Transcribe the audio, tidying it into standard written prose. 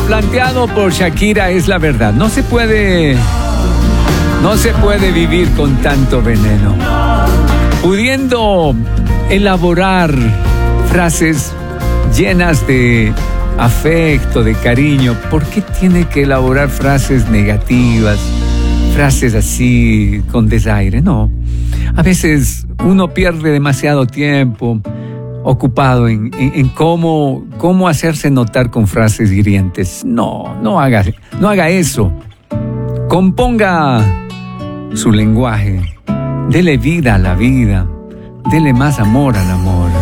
planteado por Shakira es la verdad. No se puede vivir con tanto veneno. Pudiendo elaborar frases llenas de afecto, de cariño, ¿por qué tiene que elaborar frases negativas, frases así con desaire? No. A veces uno pierde demasiado tiempo ocupado en cómo hacerse notar con frases hirientes. No haga eso. Componga su lenguaje. Dele vida a la vida. Dele más amor al amor.